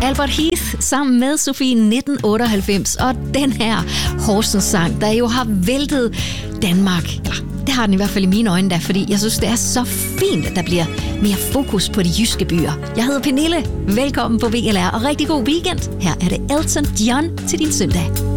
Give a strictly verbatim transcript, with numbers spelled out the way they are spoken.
Albert Heath sammen med Sofie nitten otteoghalvfems og den her Horsens sang, der jo har væltet Danmark. Eller, det har den i hvert fald i mine øjne da, fordi jeg synes, det er så fint, at der bliver mere fokus på de jyske byer. Jeg hedder Pernille. Velkommen på V L R og rigtig god weekend. Her er det Elton John til din søndag.